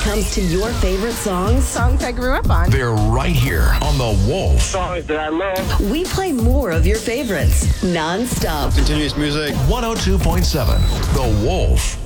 comes to your favorite songs I grew up on. They're right here on The Wolf. Songs that I love. we play more of your favorites non-stop. Continuous music. 102.7 The Wolf.